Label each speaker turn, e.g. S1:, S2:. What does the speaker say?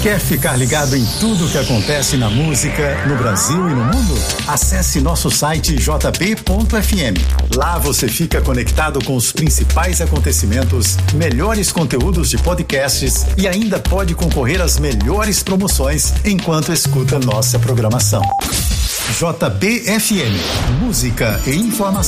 S1: Quer ficar ligado em tudo que acontece na música, no Brasil e no mundo? Acesse nosso site jb.fm. Lá você fica conectado com os principais acontecimentos, melhores conteúdos de podcasts e ainda pode concorrer às melhores promoções enquanto escuta nossa programação. JBFM, música e informação.